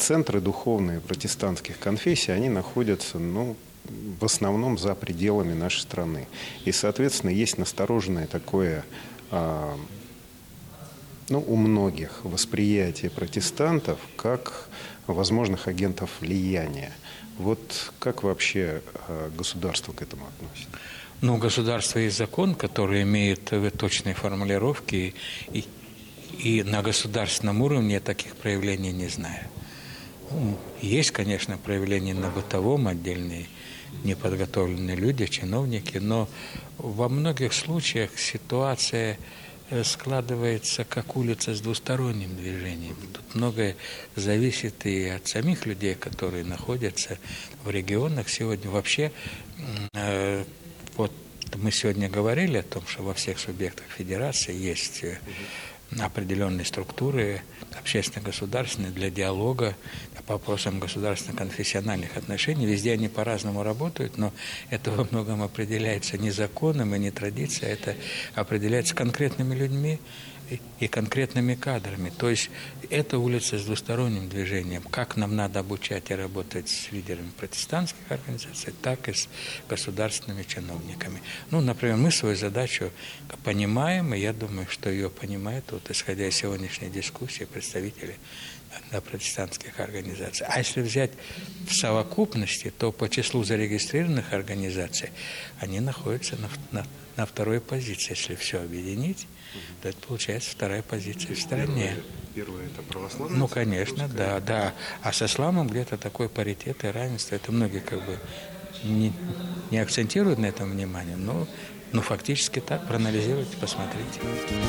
центры духовные протестантских конфессий, они находятся, в основном за пределами нашей страны. И, соответственно, есть настороженное такое, у многих восприятие протестантов как возможных агентов влияния. Вот как вообще государство к этому относится? Государство есть закон, который имеет точные формулировки, и на государственном уровне я таких проявлений не знаю. Есть, конечно, проявления на бытовом, отдельные неподготовленные люди, чиновники, но во многих случаях ситуация складывается как улица с двусторонним движением. Тут многое зависит и от самих людей, которые находятся в регионах сегодня. Вообще, вот мы сегодня говорили о том, что во всех субъектах федерации есть определенные структуры общественно-государственные для диалога по вопросам государственно-конфессиональных отношений. Везде они по-разному работают, но это во многом определяется не законом и не традицией, это определяется конкретными людьми и конкретными кадрами. То есть это улица с двусторонним движением. Как нам надо обучать и работать с лидерами протестантских организаций, так и с государственными чиновниками. Например, мы свою задачу понимаем, и я думаю, что ее понимают, исходя из сегодняшней дискуссии, представители протестантских организаций. А если взять в совокупности, то по числу зарегистрированных организаций они находятся на второй позиции. Если все объединить, то это получается вторая позиция в стране. Первое это православие? Конечно, да. А с исламом где-то такой паритет и равенство. Это многие не акцентируют на этом внимание, но фактически так. Проанализируйте, посмотрите.